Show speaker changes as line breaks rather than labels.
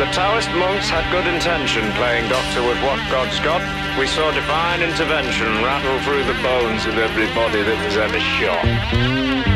The Taoist monks had good intention playing doctor with what God's got. We saw divine intervention rattle through the bones of everybody that was ever shot.